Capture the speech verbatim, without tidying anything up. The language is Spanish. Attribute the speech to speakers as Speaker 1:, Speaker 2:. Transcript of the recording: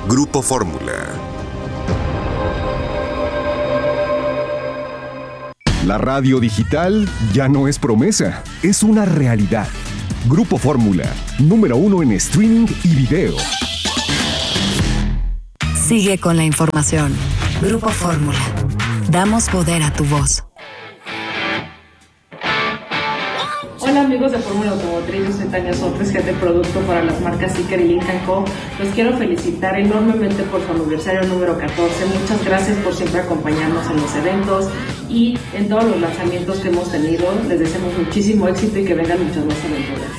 Speaker 1: Grupo Fórmula.
Speaker 2: La radio digital ya no es promesa, es una realidad. Grupo Fórmula, número uno en streaming y video.
Speaker 3: Sigue con la información. Grupo Fórmula. Damos poder a tu voz.
Speaker 4: Hola amigos de Fórmula Automotriz, yo soy Tania Sotres, jefe de producto para las marcas Zeekr y Lincoln Co. Los quiero felicitar enormemente por su aniversario número catorce. Muchas gracias por siempre acompañarnos en los eventos y en todos los lanzamientos que hemos tenido. Les deseamos muchísimo éxito y que vengan muchas más aventuras.